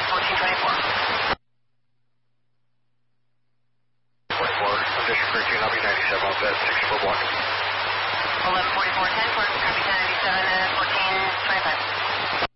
1424. 24, condition 13, I'll be 97 off that 6 block. 114410, copy 1097 at 1425.